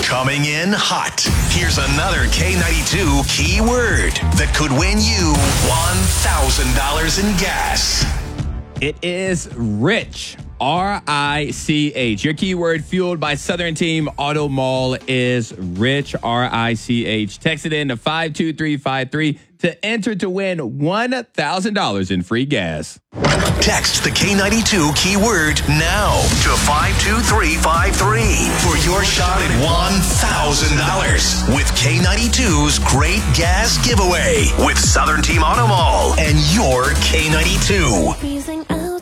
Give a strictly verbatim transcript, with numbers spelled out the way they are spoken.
Coming in hot. Here's another K ninety-two keyword that could win you one thousand dollars in gas. It is rich. R I C H. Your keyword fueled by Southern Team Auto Mall is rich. R I C H. Text it in to five two three five three to enter to win one thousand dollars in free gas. Text the K ninety-two keyword now to five two three five three for your shot at one thousand dollars with K ninety-two's great gas giveaway with Southern Team Auto Mall and your K ninety-two.